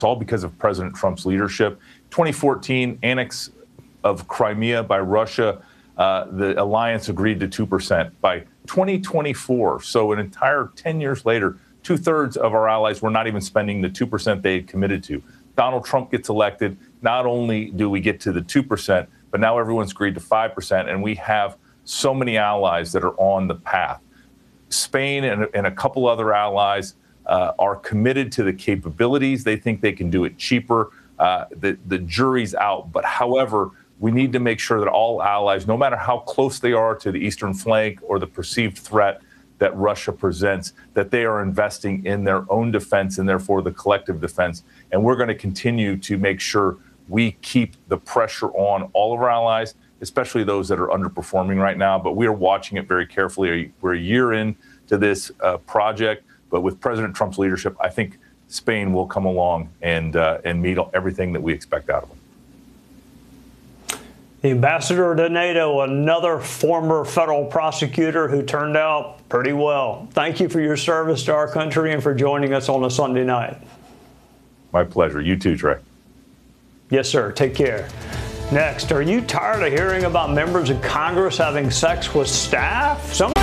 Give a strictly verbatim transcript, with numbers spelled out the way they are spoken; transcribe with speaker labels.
Speaker 1: all because of President Trump's leadership. twenty fourteen, annex of Crimea by Russia, uh, the alliance agreed to two percent. By twenty twenty-four, so an entire ten years later, two-thirds of our allies were not even spending the two percent they had committed to. Donald Trump gets elected. Not only do we get to the two percent, but now everyone's agreed to five percent, and we have so many allies that are on the path. Spain and, and a couple other allies uh, are committed to the capabilities. They think they can do it cheaper. Uh, the, the jury's out. But however, we need to make sure that all allies, no matter how close they are to the eastern flank or the perceived threat that Russia presents, that they are investing in their own defense and therefore the collective defense. And we're going to continue to make sure we keep the pressure on all of our allies, especially those that are underperforming right now. But we are watching it very carefully. We're a year into this uh, project, but with President Trump's leadership, I think Spain will come along and uh, and meet everything that we expect out of them.
Speaker 2: The ambassador to NATO, another former federal prosecutor who turned out pretty well. Thank you for your service to our country and for joining us on a Sunday night.
Speaker 1: My pleasure. You too, Trey.
Speaker 2: Yes, sir. Take care. Next, are you tired of hearing about members of Congress having sex with staff? Some